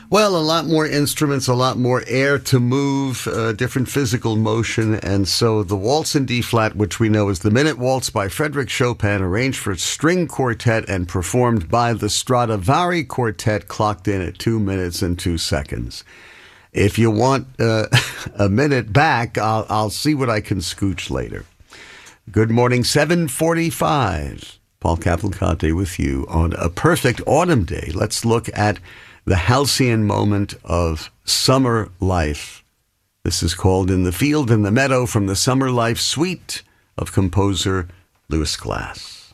Well, a lot more instruments, a lot more air to move, different physical motion. And so the Waltz in D flat, which we know is the Minute Waltz by Frédéric Chopin, arranged for string quartet and performed by the Stradivari Quartet, clocked in at 2 minutes and 2 seconds. If you want a minute back, I'll see what I can scooch later. Good morning, 7:45. Paul Cavalcante with you on a perfect autumn day. Let's look at the halcyon moment of summer life. This is called In the Field and the Meadow from the Summer Life Suite of composer Lewis Glass.